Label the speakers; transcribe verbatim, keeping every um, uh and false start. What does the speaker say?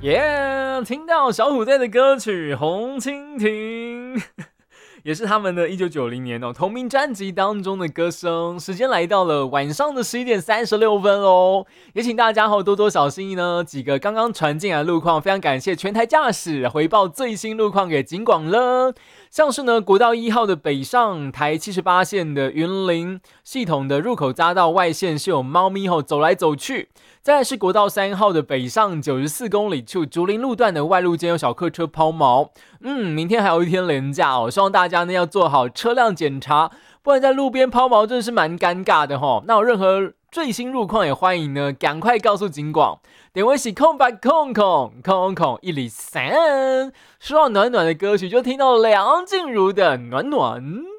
Speaker 1: 耶、yeah, 听到小虎队的歌曲《红蜻蜓》也是他们的一九九零年、哦、同名专辑当中的歌声。时间来到了晚上的十一点三十六分哦，也请大家多多小心呢。几个刚刚传进来的路况，非常感谢全台驾驶回报最新路况给警广了。像是呢，国道一号的北上，台七十八线的云林系统的入口匝道外线是有猫咪吼走来走去。再来是国道三号的北上九十四公里处竹林路段的外路间有小客车抛锚。嗯，明天还有一天连假哦，希望大家呢要做好车辆检查，不然在路边抛锚真的是蛮尴尬的吼。那有任何最新路况也欢迎呢赶快告诉警广。点位是空白空空空空一里三，说到暖暖的歌曲就听到梁静茹的暖暖。